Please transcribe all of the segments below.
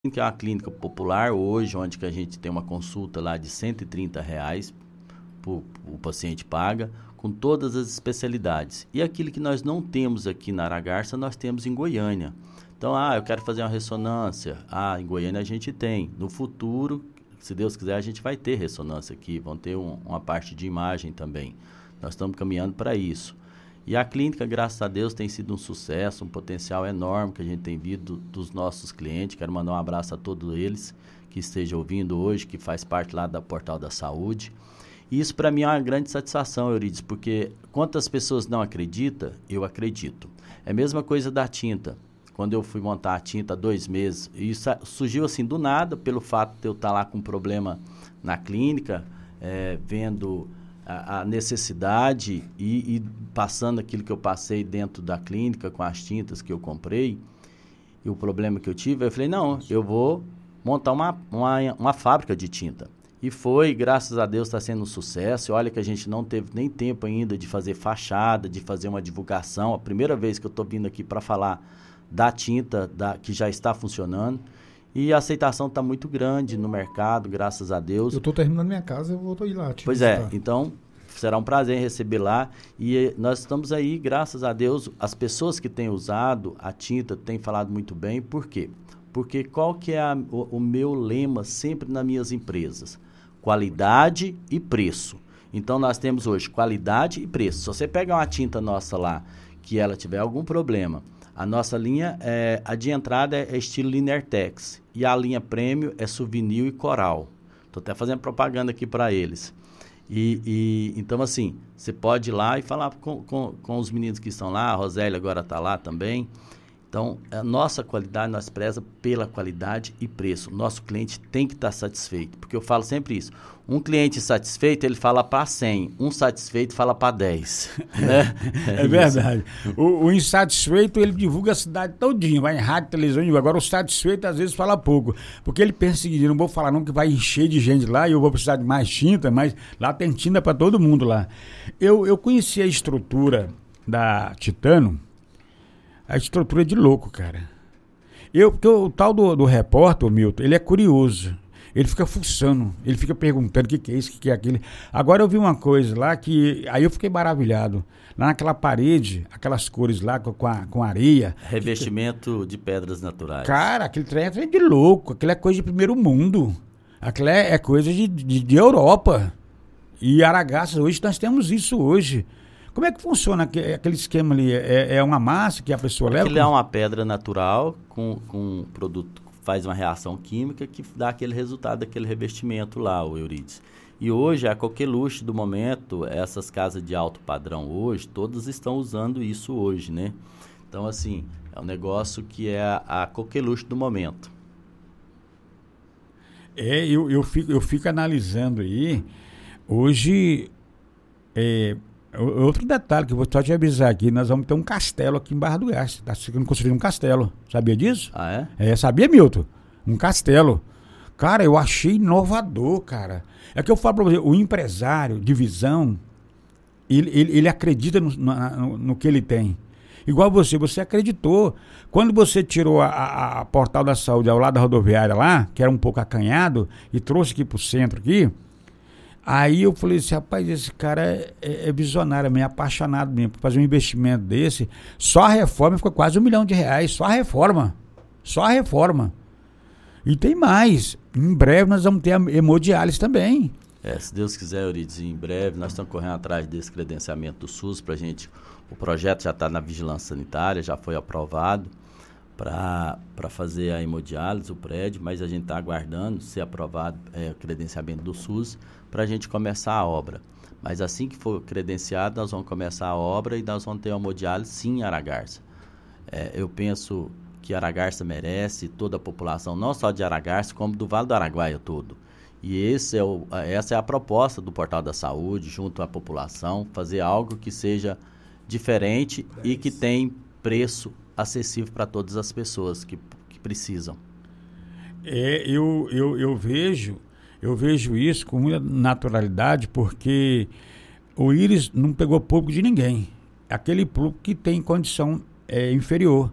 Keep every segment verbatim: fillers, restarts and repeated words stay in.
que é uma clínica popular hoje, onde que a gente tem uma consulta lá de cento e trinta reais, por, o paciente paga, com todas as especialidades. E aquilo que nós não temos aqui na Aragarça, nós temos em Goiânia. Então, ah, eu quero fazer uma ressonância. Ah, em Goiânia a gente tem. No futuro, se Deus quiser, a gente vai ter ressonância aqui, vão ter um, uma parte de imagem também. Nós estamos caminhando para isso. E a clínica, graças a Deus, tem sido um sucesso, um potencial enorme que a gente tem visto dos nossos clientes. Quero mandar um abraço a todos eles que estejam ouvindo hoje, que faz parte lá da Portal da Saúde. E isso para mim é uma grande satisfação, Euridice, porque quantas pessoas não acreditam, eu acredito. É a mesma coisa da tinta. Quando eu fui montar a tinta há dois meses, isso surgiu assim do nada, pelo fato de eu estar lá com um problema na clínica, é, vendo a, a necessidade e, e passando aquilo que eu passei dentro da clínica com as tintas que eu comprei e o problema que eu tive, eu falei, não, eu vou montar uma, uma, uma fábrica de tinta. E foi, graças a Deus, está sendo um sucesso. Olha que a gente não teve nem tempo ainda de fazer fachada, de fazer uma divulgação. A primeira vez que eu estou vindo aqui para falar da tinta da, que já está funcionando. E a aceitação está muito grande no mercado, graças a Deus. Eu estou terminando minha casa, eu vou ir lá. Pois visitar. É, então será um prazer receber lá. E nós estamos aí, graças a Deus, as pessoas que têm usado a tinta têm falado muito bem. Por quê? Porque qual que é a, o, o meu lema sempre nas minhas empresas? Qualidade e preço. Então, nós temos hoje qualidade e preço. Se você pegar uma tinta nossa lá, que ela tiver algum problema, a nossa linha, é, a de entrada é, é estilo Linertex. E a linha Premium é Souvenir e Coral. Estou até fazendo propaganda aqui para eles. E, e, então, assim, você pode ir lá e falar com, com, com os meninos que estão lá. A Rosélia agora está lá também. Então, a nossa qualidade, nós preza pela qualidade e preço. O nosso cliente tem que estar satisfeito, porque eu falo sempre isso. Um cliente satisfeito, ele fala para cem. Um satisfeito fala para dez. Né? É, é verdade. O, o insatisfeito, ele divulga a cidade todinha, vai em rádio, televisão. Agora, o satisfeito, às vezes, fala pouco. Porque ele pensa o seguinte, não vou falar não que vai encher de gente lá e eu vou precisar de mais tinta, mas lá tem tinta para todo mundo lá. Eu, eu conheci a estrutura da Titano. A estrutura é de louco, cara. Eu, porque o, o tal do, do repórter, o Milton, ele é curioso. Ele fica fuçando, ele fica perguntando o que, que é isso, o que, que é aquilo. Agora eu vi uma coisa lá que... Aí eu fiquei maravilhado. Lá naquela parede, aquelas cores lá com, a, com areia... Revestimento que, de pedras naturais. Cara, aquele trem é de louco. Aquilo é coisa de primeiro mundo. Aquilo é, é coisa de, de, de Europa. E Aragarça, hoje nós temos isso hoje. Como é que funciona aquele esquema ali? É, é uma massa que a pessoa leva? Aquilo é uma pedra natural com, com um produto, faz uma reação química que dá aquele resultado daquele revestimento lá, o Euridice. E hoje, a coqueluche do momento, essas casas de alto padrão hoje, todas estão usando isso hoje, né? Então, assim, é um negócio que é a, a coqueluche do momento. É, eu, eu, fico, eu fico analisando aí, hoje... É, outro detalhe que eu vou só te avisar aqui, nós vamos ter um castelo aqui em Barra do Garça. Está sendo construído um castelo. Sabia disso? Ah, é? É, sabia, Milton? Um castelo. Cara, eu achei inovador, cara. É que eu falo pra você, o empresário de visão, ele, ele, ele acredita no, no, no que ele tem. Igual você, você acreditou. Quando você tirou a, a, a Portal da Saúde ao lado da rodoviária lá, que era um pouco acanhado, e trouxe aqui pro centro aqui, aí eu falei assim, rapaz, esse cara é, é, é visionário, é meio apaixonado mesmo, para fazer um investimento desse. Só a reforma ficou quase um milhão de reais, só a reforma. Só a reforma. E tem mais. Em breve nós vamos ter a hemodiálise também. É, se Deus quiser, Euridice, em breve nós estamos correndo atrás desse credenciamento do SUS pra gente. O projeto já está na vigilância sanitária, já foi aprovado para fazer a hemodiálise, o prédio, mas a gente está aguardando ser aprovado é, o credenciamento do SUS para a gente começar a obra. Mas assim que for credenciado, nós vamos começar a obra e nós vamos ter a hemodiálise sim em Aragarça. É, eu penso que Aragarça merece, toda a população, não só de Aragarça, como do Vale do Araguaia todo. E esse é o, essa é a proposta do Portal da Saúde, junto à população, fazer algo que seja diferente e que tem preço acessível para todas as pessoas que, que precisam. É, eu, eu, eu vejo eu vejo isso com muita naturalidade, porque o Íris não pegou público de ninguém. Aquele público que tem condição é, inferior.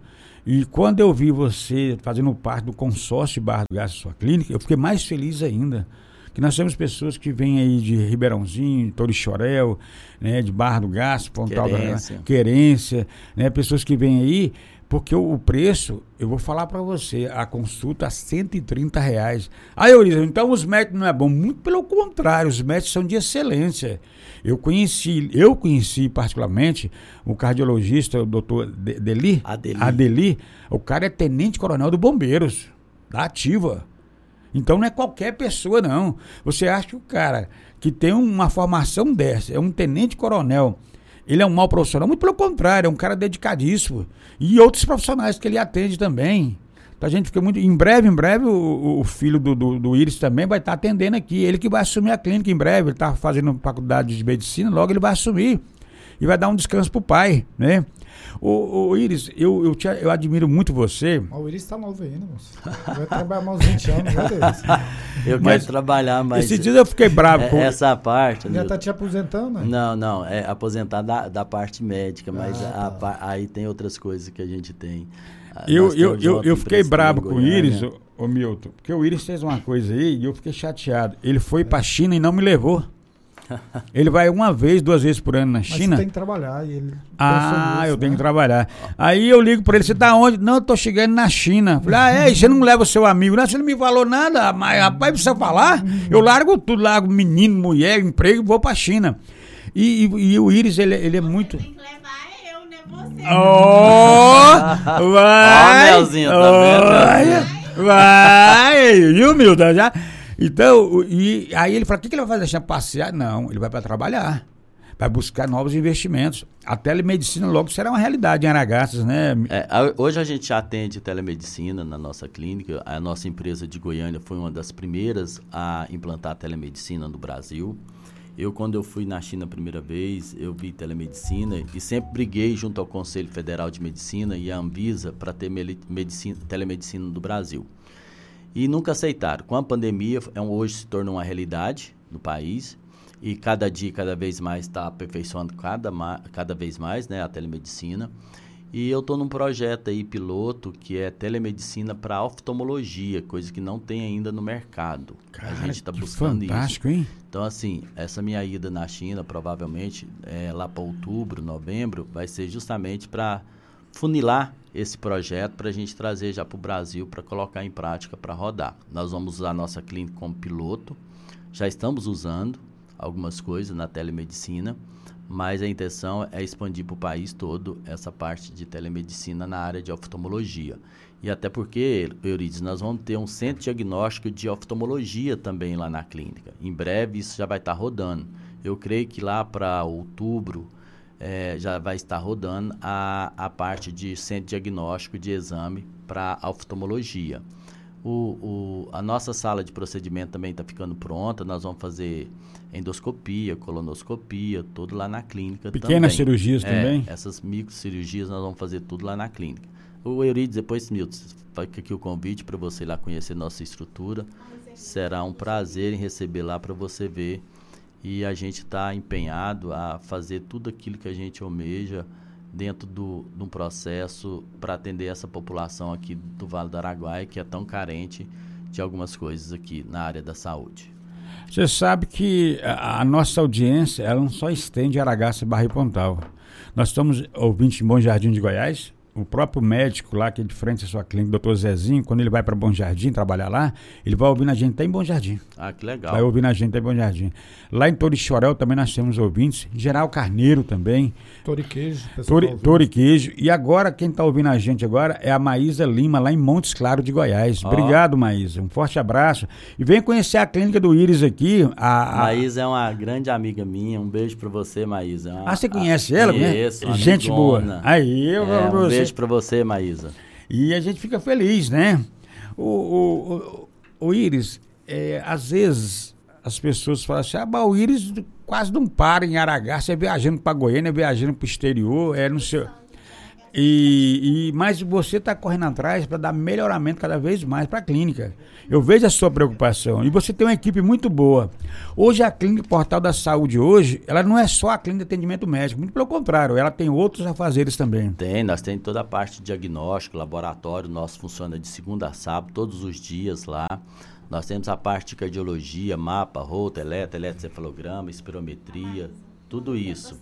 E quando eu vi você fazendo parte do consórcio de Barra do Garças da sua clínica, eu fiquei mais feliz ainda. Que nós temos pessoas que vêm aí de Ribeirãozinho, Torixoréu, né, de Barra do Garças, Pontal Querência. da Querência, né, pessoas que vêm aí, porque o, o preço, eu vou falar para você, a consulta a cento e trinta reais. Aí eu disse, então os médicos não é bom? Muito pelo contrário, os médicos são de excelência. Eu conheci, eu conheci particularmente o cardiologista, o doutor Deli, Adeli. Adeli, o cara é tenente-coronel do Bombeiros, da Ativa. Então não é qualquer pessoa, não. Você acha que o cara que tem uma formação dessa, é um tenente-coronel, ele é um mau profissional? Muito pelo contrário, é um cara dedicadíssimo. E outros profissionais que ele atende também. Então a gente fica muito... Em breve, em breve, o, o filho do, do, do Íris também vai estar atendendo aqui. Ele que vai assumir a clínica em breve. Ele está fazendo faculdade de medicina, logo ele vai assumir. E vai dar um descanso pro pai, né? Ô, ô Íris, eu, eu, te, eu admiro muito você. Ó, o Íris tá novo ainda, moço. Vai trabalhar mais uns vinte anos, meu Deus. Eu Mas quero trabalhar, mas... Esses dias eu fiquei bravo é, com... essa parte... Já tá te aposentando, né? Não, não, é aposentar da, da parte médica, mas Ah, a, tá. a, aí tem outras coisas que a gente tem. Eu, Nós eu, temos eu, uma eu fiquei empresa bravo em com o Goiânia. Íris, ô, ô Milton, porque o Íris fez uma coisa aí e eu fiquei chateado. Ele foi pra China e não me levou. Ele vai uma vez, duas vezes por ano na Mas China. você tem que trabalhar. E ele Ah, pensou eu nisso, tenho né? que trabalhar. Aí eu ligo pra ele, você tá onde? Não, eu tô chegando na China. Falei, ah, é? E você não leva o seu amigo? Não, você não me falou nada, mas rapaz, precisa falar? Eu largo tudo, largo menino, mulher, emprego e vou pra China. E, e, e o Íris, ele, ele é muito... Tem que levar eu, né? Você. Ó, vai! Ó, Melzinho, tá vendo, Olha, vai! E o Milton já... Então, o- e aí ele fala, o que, que ele vai fazer? Deixar passear? Não, ele vai para trabalhar. Vai buscar novos investimentos. A telemedicina logo será uma realidade em Aragaças, né? É, a- hoje a gente atende telemedicina na nossa clínica. A nossa empresa de Goiânia foi uma das primeiras a implantar telemedicina no Brasil. Eu, quando eu fui na China a primeira vez, eu vi telemedicina e sempre briguei junto ao Conselho Federal de Medicina e à Anvisa para ter meli- medicina, telemedicina no Brasil. E nunca aceitaram. Com a pandemia, é um- hoje se tornou uma realidade no país e cada dia, cada vez mais, está aperfeiçoando cada, ma- cada vez mais, né, a telemedicina. E eu estou num projeto aí, piloto, que é telemedicina para oftalmologia, coisa que não tem ainda no mercado. Cara, a gente está que buscando fantástico, isso. hein? Então, assim, essa minha ida na China, provavelmente, é, lá para outubro, novembro, vai ser justamente para funilar esse projeto para a gente trazer já para o Brasil para colocar em prática, para rodar. Nós vamos usar a nossa clínica como piloto, já estamos usando algumas coisas na telemedicina, mas a intenção é expandir para o país todo essa parte de telemedicina na área de oftalmologia. E até porque, Eurides, nós vamos ter um centro diagnóstico de oftalmologia também lá na clínica. Em breve isso já vai estar rodando. Eu creio que lá para outubro, É, já vai estar rodando a, a parte de centro diagnóstico de exame para oftalmologia. O, o, a nossa sala de procedimento também está ficando pronta, nós vamos fazer endoscopia, colonoscopia, tudo lá na clínica também. Pequenas cirurgias É, também? essas microcirurgias nós vamos fazer tudo lá na clínica. O Eurides, depois, Milton, fica aqui o convite para você ir lá conhecer nossa estrutura. Será um prazer em receber lá para você ver. E a gente está empenhado a fazer tudo aquilo que a gente almeja dentro do, de um processo para atender essa população aqui do Vale do Araguaia, que é tão carente de algumas coisas aqui na área da saúde. Você sabe que a, a nossa audiência, ela não só estende Aragaça, Barra e Pontal. Nós estamos ouvintes em Bom Jardim de Goiás. O próprio médico lá, que é de frente à sua clínica, doutor Zezinho, quando ele vai para Bom Jardim trabalhar lá, ele vai ouvindo a gente até em Bom Jardim. Ah, que legal. Vai ouvindo a gente até em Bom Jardim. Lá em Torixoréu também nós temos ouvintes. Geral Carneiro também. Toriquejo. pessoal Tori, tá ouvindo. Toriquejo. E agora, quem está ouvindo a gente agora é a Maísa Lima, lá em Montes Claros de Goiás. Ó. Obrigado, Maísa. Um forte abraço. E vem conhecer a clínica do Íris aqui. A, a... Maísa é uma grande amiga minha. Um beijo para você, Maísa. É uma- Ah, você conhece ela? Conheço, uma Gente boa. amigona. Aí, eu É, vou um você. beijo para você, Maísa. E a gente fica feliz, né? O, o, o, o Íris, é, às vezes as pessoas falam assim, ah, mas o Íris quase não para em Aragaça, é viajando para Goiânia, é viajando para o exterior, é no seu... E, e, mas você está correndo atrás para dar melhoramento cada vez mais para a clínica. Eu vejo a sua preocupação. E você tem uma equipe muito boa. Hoje a Clínica Portal da Saúde, hoje, ela não é só a clínica de atendimento médico. Muito pelo contrário, ela tem outros afazeres também. Tem, nós temos toda a parte de diagnóstico, laboratório. Nosso funciona de segunda a sábado, todos os dias lá. Nós temos a parte de cardiologia, mapa, rota, eletro, eletrocefalograma, espirometria, tudo isso.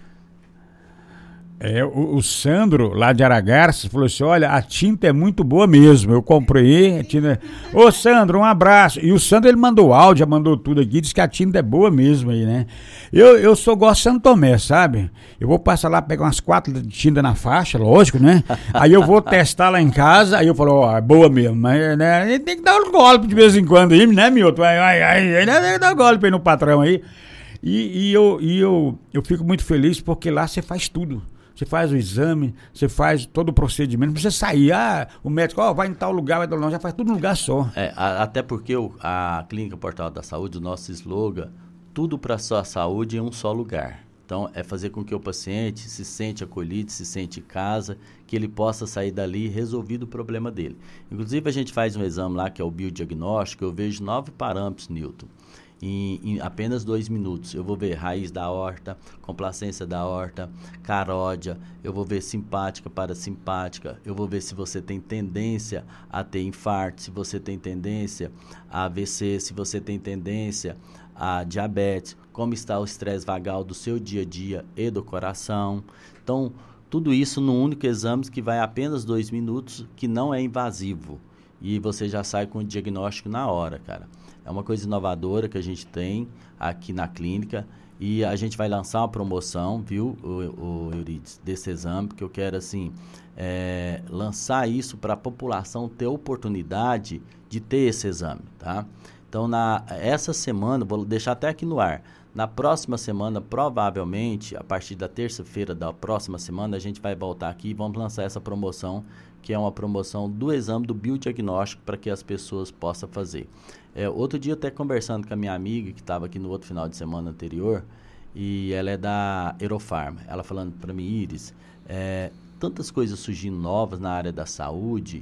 É, o, o Sandro, lá de Aragarças, falou assim, olha, a tinta é muito boa mesmo, eu comprei a tinta... Ô Sandro, um abraço. E o Sandro, ele mandou áudio, já mandou tudo aqui, disse que a tinta é boa mesmo aí, né? Eu, eu sou gosto de Santo Tomé, sabe? Eu vou passar lá, pegar umas quatro de tinta na faixa, lógico, né? Aí eu vou testar lá em casa, aí eu falo, ó, é boa mesmo, mas né, a gente tem que dar um golpe de vez em quando aí, né, Milton? Vai, vai, vai, vai, dá um golpe aí no patrão aí. E, e, eu, e eu, eu fico muito feliz porque lá você faz tudo. Você faz o exame, você faz todo o procedimento, não precisa sair, ah, o médico, ó, vai em tal lugar, vai tal lugar, já faz tudo num lugar só. É, a, até porque o, a Clínica Portal da Saúde, o nosso slogan, tudo para sua saúde em um só lugar. Então, é fazer com que o paciente se sente acolhido, se sente em casa, que ele possa sair dali resolvido o problema dele. Inclusive, a gente faz um exame lá, que é o biodiagnóstico, eu vejo nove parâmetros, Newton. Em, em apenas dois minutos. Eu vou ver raiz da aorta, complacência da aorta, caródia, eu vou ver simpática, parasimpática, eu vou ver se você tem tendência a ter infarto, se você tem tendência a A V C, se você tem tendência a diabetes, como está o estresse vagal do seu dia a dia e do coração. Então, tudo isso num único exame que vai apenas dois minutos, que não é invasivo. E você já sai com o diagnóstico na hora, cara. É uma coisa inovadora que a gente tem aqui na clínica e a gente vai lançar uma promoção, viu, o, o Euridice, desse exame, porque eu quero, assim, é, lançar isso para a população ter oportunidade de ter esse exame, tá? Então, na, essa semana, vou deixar até aqui no ar, na próxima semana, provavelmente, a partir da terça-feira da próxima semana, a gente vai voltar aqui e vamos lançar essa promoção, que é uma promoção do exame do biodiagnóstico para que as pessoas possam fazer. É, outro dia, até conversando com a minha amiga, que estava aqui no outro final de semana anterior, e ela é da Aerofarma, ela falando para mim, Iris, é, tantas coisas surgindo novas na área da saúde,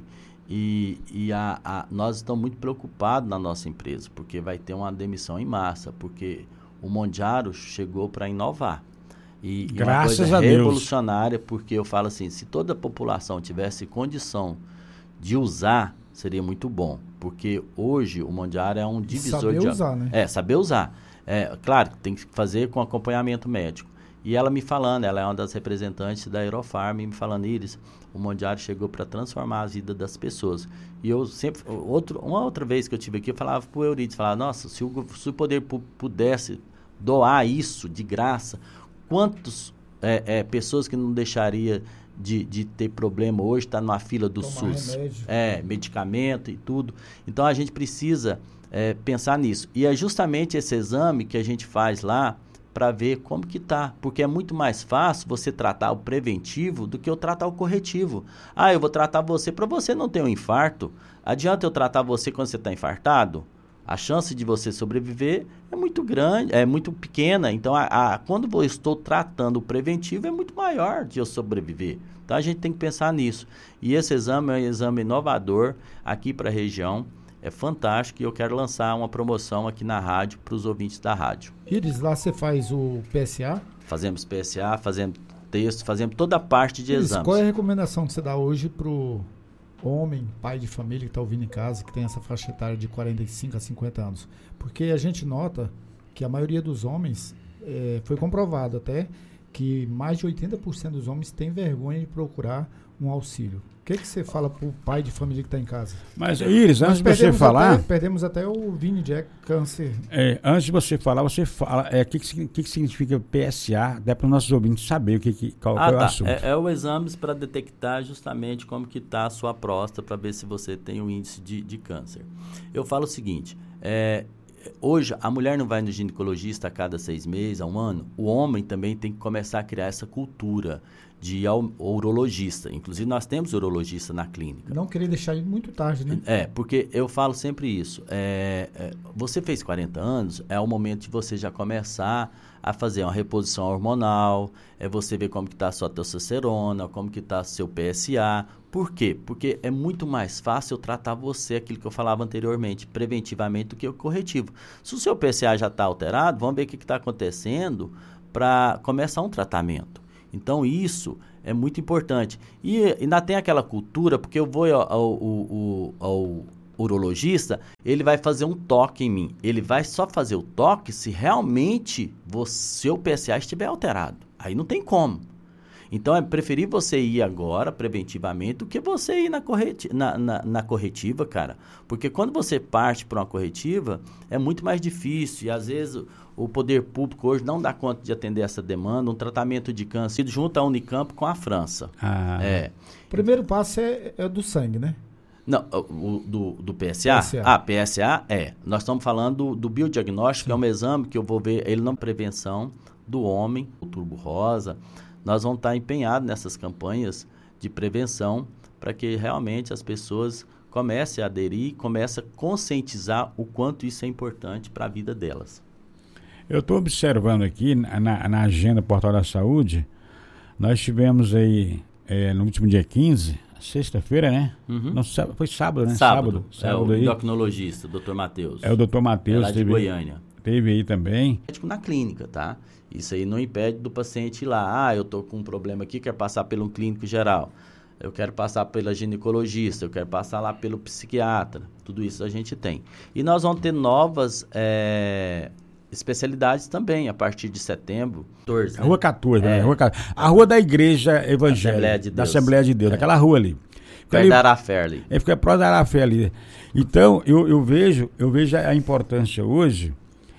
e, e a, a, nós estamos muito preocupados na nossa empresa, porque vai ter uma demissão em massa, porque o Mondiaro chegou para inovar. E, Graças e uma coisa a Deus. revolucionária, porque eu falo assim, se toda a população tivesse condição de usar, seria muito bom. Porque hoje o Mondiaro é um divisor saber de... Saber usar, né? É, saber usar. É, claro, tem que fazer com acompanhamento médico. E ela me falando, ela é uma das representantes da Aerofarm, me falando, Iris, o Mondiaro chegou para transformar a vida das pessoas. E eu sempre, outro, uma outra vez que eu tive aqui, eu falava para o Euridice, falava, nossa, se o, se o poder pudesse doar isso de graça, quantas é, é, pessoas que não deixaria de, de ter problema hoje, está numa fila do Tomar SUS. Remédio. É, medicamento e tudo. Então a gente precisa é, pensar nisso. E é justamente esse exame que a gente faz lá para ver como que tá, porque é muito mais fácil você tratar o preventivo do que eu tratar o corretivo. Ah, eu vou tratar você para você não ter um infarto. Adianta eu tratar você quando você está infartado? A chance de você sobreviver é muito grande, é muito pequena. Então, a, a, quando eu estou tratando o preventivo, é muito maior de eu sobreviver. Então, a gente tem que pensar nisso. E esse exame é um exame inovador aqui para a região. É fantástico e eu quero lançar uma promoção aqui na rádio para os ouvintes da rádio. Iris, lá você faz o P S A? Fazemos P S A, fazemos texto, fazemos toda a parte de Iris, exames. qual é a recomendação que você dá hoje para o homem, pai de família que está ouvindo em casa, que tem essa faixa etária de quarenta e cinco a cinquenta anos? Porque a gente nota que a maioria dos homens, é, foi comprovado até, que mais de oitenta por cento dos homens têm vergonha de procurar um auxílio. O que, que você fala para o pai de família que está em casa? Mas, Iris, antes Nós de você falar... Até, perdemos até o Vini Jack, câncer. É, antes de você falar, você fala... O é, que, que, que significa P S A? Dá para os nossos ouvintes saber o que, que, qual, ah, qual é o tá. assunto. É, é o exame para detectar justamente como que está a sua próstata, para ver se você tem um índice de, de câncer. Eu falo o seguinte, é, hoje a mulher não vai no ginecologista a cada seis meses, a um ano. O homem também tem que começar a criar essa cultura de ir ao urologista. Inclusive, nós temos urologista na clínica. Não querer deixar ir muito tarde, né? É, porque eu falo sempre isso. É, é, você fez quarenta anos, é o momento de você já começar a fazer uma reposição hormonal, é você ver como que está a sua testosterona, como que está seu P S A. Por quê? Porque é muito mais fácil eu tratar você, aquilo que eu falava anteriormente, preventivamente do que o corretivo. Se o seu P S A já está alterado, vamos ver o que está acontecendo para começar um tratamento. Então, isso é muito importante. E ainda tem aquela cultura, porque eu vou ao, ao, ao, ao urologista, ele vai fazer um toque em mim. Ele vai só fazer o toque se realmente o seu P S A estiver alterado. Aí não tem como. Então, é preferir você ir agora, preventivamente, do que você ir na, correti- na, na, na corretiva, cara. Porque quando você parte para uma corretiva, é muito mais difícil. E, às vezes, o poder público hoje não dá conta de atender essa demanda. Um tratamento de câncer junto à Unicamp com a França. Ah. É. O primeiro passo é, é do sangue, né? Não, o, do, do P S A? P S A. Ah, P S A é. Nós estamos falando do, do biodiagnóstico, que é um exame que eu vou ver, ele não prevenção do homem, o Turbo Rosa. Nós vamos estar empenhados nessas campanhas de prevenção para que realmente as pessoas comecem a aderir, comecem a conscientizar o quanto isso é importante para a vida delas. Eu estou observando aqui na, na agenda Portal da Saúde, nós tivemos aí é, no último dia quinze, sexta-feira, né? Uhum. Não, foi sábado, né? Sábado, sábado, é o aí. endocrinologista, doutor Matheus. É o doutor Matheus. É lá de teve, Goiânia. Teve aí também. Médico na clínica, tá? Isso aí não impede do paciente ir lá. Ah, eu tô com um problema aqui, quero passar pelo um clínico geral. Eu quero passar pela ginecologista, eu quero passar lá pelo psiquiatra. Tudo isso a gente tem. E nós vamos ter novas é, especialidades também, a partir de setembro. quatorze, A rua quatorze, é. né? A rua quatorze. A rua da Igreja Evangélica. Assembleia de Da Deus. Assembleia de Deus, É. aquela rua ali. Fica Vai ali- dar a Fairley. É, fica próximo da Arafé ali. Então, eu, eu, vejo, eu vejo a importância hoje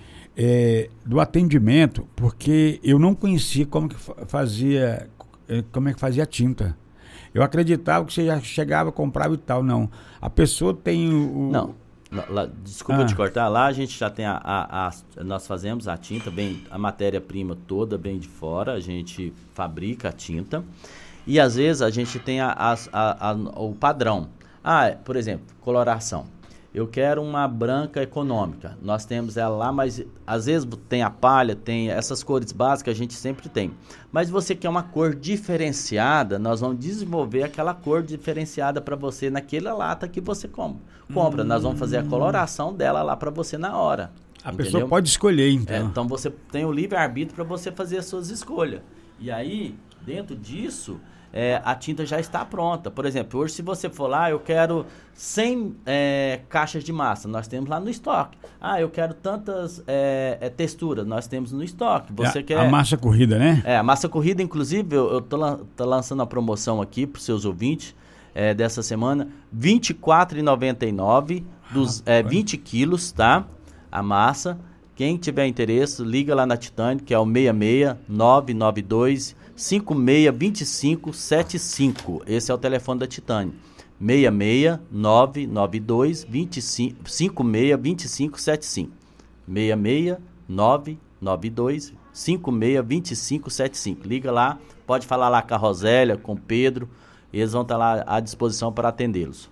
é, do atendimento, porque eu não conhecia como que fa- fazia, eh, como é que fazia tinta. Eu acreditava que você já chegava, comprava e tal. Não. A pessoa tem o... Não, lá- lá- desculpa Ah. te cortar, lá a gente já tem a, a- a- nós fazemos a tinta, bem, a matéria-prima toda bem de fora, a gente fabrica a tinta e às vezes a gente tem a, as- a- a- o padrão. Ah, por exemplo, coloração. Eu quero uma branca econômica. Nós temos ela lá, mas às vezes tem a palha, tem essas cores básicas, a gente sempre tem. Mas você quer uma cor diferenciada, nós vamos desenvolver aquela cor diferenciada para você naquela lata que você com- compra. Hum. Nós vamos fazer a coloração dela lá para você na hora. A entendeu? pessoa pode escolher, então. É, então você tem o livre-arbítrio para você fazer as suas escolhas. E aí, dentro disso, é, a tinta já está pronta. Por exemplo, hoje se você for lá, eu quero cem é, caixas de massa, nós temos lá no estoque. Ah, eu quero tantas é, é, texturas, nós temos no estoque. Você a, quer... a massa corrida, né? É, a massa corrida, inclusive, eu, eu tô, lan- tô lançando a promoção aqui para os seus ouvintes é, dessa semana, vinte e quatro reais e noventa e nove centavos, dos é, vinte quilos, tá? A massa. Quem tiver interesse, liga lá na Titânia, que é o seis seis nove nove dois cinco seis dois cinco sete cinco. Esse é o telefone da Titânia. seis seis nove nove dois cinco seis dois cinco sete cinco. seis seis nove nove dois cinco seis dois cinco sete cinco. Liga lá, pode falar lá com a Rosélia, com o Pedro, eles vão estar lá à disposição para atendê-los.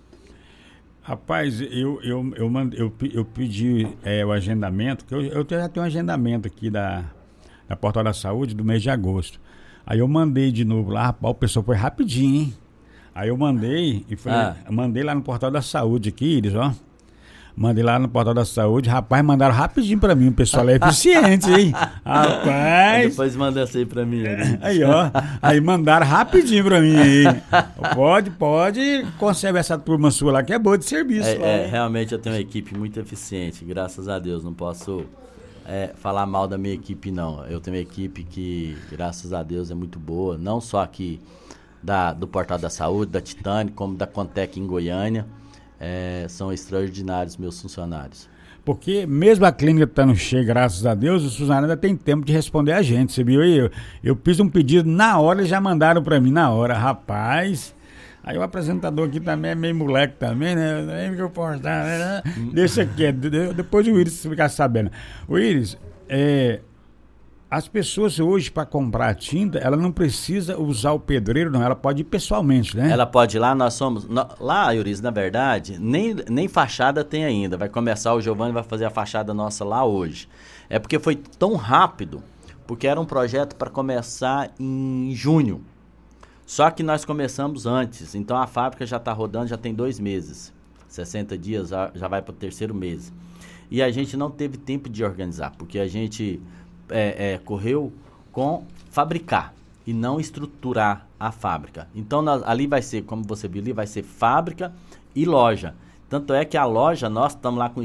Rapaz, eu, eu, eu, mand, eu, pe- eu pedi é, o agendamento, que eu, eu já tenho um agendamento aqui da, da Portal da Saúde do mês de agosto. Aí eu mandei de novo lá, rapaz, o pessoal foi rapidinho, hein? Aí eu mandei e falei, Ah. mandei lá no Portal da Saúde aqui, eles, ó. Mandei lá no Portal da Saúde, rapaz, mandaram rapidinho pra mim, o pessoal é eficiente, hein? Rapaz! Depois manda essa aí para mim. né? Aí, ó. Aí mandaram rapidinho pra mim aí. Pode, pode, conserva essa turma sua lá, que é boa de serviço. É, lá, é, hein? realmente eu tenho uma equipe muito eficiente, graças a Deus. Não posso é, falar mal da minha equipe, não. Eu tenho uma equipe que, graças a Deus, é muito boa. Não só aqui da, do Portal da Saúde, da Titânia, como da Contec em Goiânia. É, são extraordinários meus funcionários. Porque mesmo a clínica estando cheia, graças a Deus, os funcionários ainda têm tempo de responder a gente, você viu aí? Eu, eu fiz um pedido na hora e já mandaram pra mim na hora. Rapaz, Aí o apresentador aqui também é meio moleque também, né? Nem que eu posso dar, né? Deixa quieto, depois o Iris ficar sabendo. O Iris, é, as pessoas hoje para comprar tinta, ela não precisa usar o pedreiro, não, ela pode ir pessoalmente, né? Ela pode ir lá, nós somos... no- lá, Iris, na verdade, nem, nem fachada tem ainda. Vai começar, o Giovanni vai fazer a fachada nossa lá hoje. É porque foi tão rápido, porque era um projeto para começar em junho. Só que nós começamos antes, então a fábrica já está rodando, já tem dois meses. sessenta dias, já, já vai para o terceiro mês. E a gente não teve tempo de organizar, porque a gente é, é, correu com fabricar e não estruturar a fábrica. Então nós, ali vai ser, como você viu ali, vai ser fábrica e loja. Tanto é que a loja, nós estamos lá com